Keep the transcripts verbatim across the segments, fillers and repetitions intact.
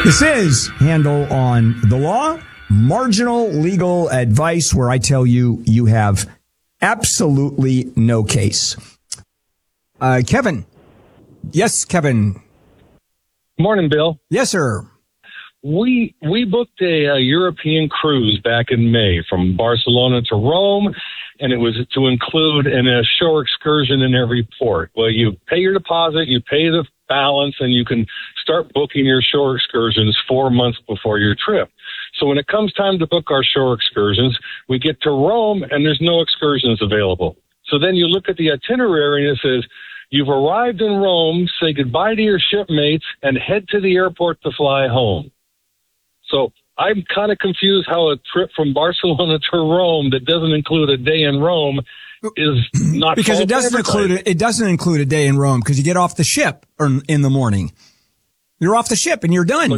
This is Handel on the Law, marginal legal advice where I tell you you have absolutely no case. Uh, Kevin. Yes, Kevin. Morning, Bill. Yes, sir. We we booked a, a European cruise back in May from Barcelona to Rome, and it was to include an, a shore excursion in every port. Well, you pay your deposit, you pay the balance, and you can start booking your shore excursions four months before your trip. So when it comes time to book our shore excursions, we get to Rome, and there's no excursions available. So then you look at the itinerary, and it says, you've arrived in Rome, say goodbye to your shipmates, and head to the airport to fly home. So I'm kind of confused how a trip from Barcelona to Rome that doesn't include a day in Rome is not because it doesn't include it. It doesn't include a day in Rome because you get off the ship or in the morning. You're off the ship and you're done.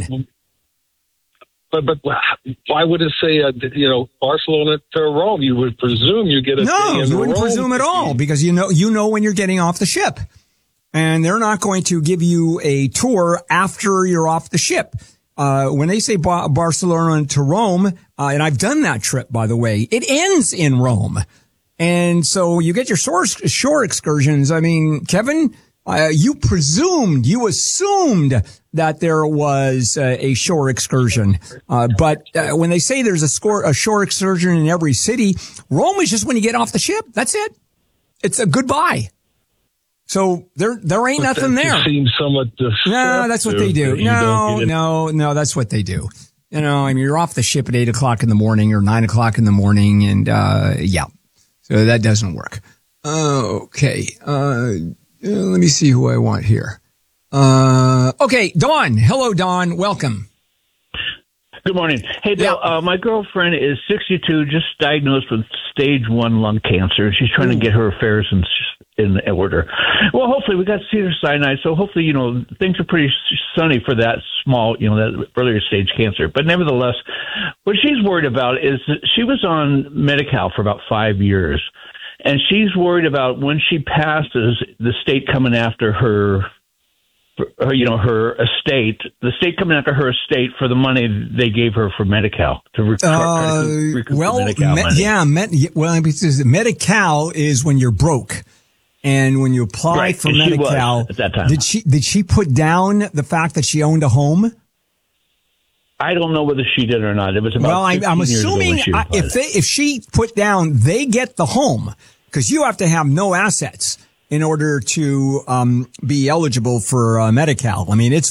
But but, but why would it say uh, you know Barcelona to Rome? You would presume you get a no. day in You wouldn't Rome. presume at all because you know you know when you're getting off the ship, and they're not going to give you a tour after you're off the ship. Uh, when they say ba- Barcelona to Rome, uh, and I've done that trip, by the way, it ends in Rome. And so you get your shore, shore excursions. I mean, Kevin, uh, you presumed, you assumed that there was uh, a shore excursion. Uh, but uh, when they say there's a, score, a shore excursion in every city, Rome is just when you get off the ship. That's it. It's a goodbye. So there, there ain't But nothing there. Seems somewhat no, that's what they do. that No, no, no, that's what they do. You know, I mean, you're off the ship at eight o'clock in the morning or nine o'clock in the morning, and uh yeah, so that doesn't work. Okay, uh, let me see who I want here. Uh, okay, Dawn. Hello, Dawn. Welcome. Good morning. Hey, Bill, yeah. uh, my girlfriend is sixty-two, just diagnosed with stage one lung cancer. She's trying Ooh. to get her affairs in, in order. Well, hopefully, we got Cedars-Sinai, so hopefully, you know, things are pretty sunny for that small, you know, that earlier stage cancer. But nevertheless, what she's worried about is that she was on Medi-Cal for about five years, and she's worried about when she passes, the state coming after her Her, you know, her estate, the state coming after her estate for the money they gave her for Medi-Cal to rec- uh, recoup well, the Medi-Cal me- money. yeah, med- well, because Medi-Cal is when you're broke, and when you apply right. for and Medi-Cal, at that time. did she did she put down the fact that she owned a home? I don't know whether she did or not. It was about well, I, I'm assuming years ago when she I, if they if she put down, they get the home because you have to have no assets in order to um, be eligible for uh, Medi-Cal. I mean, it's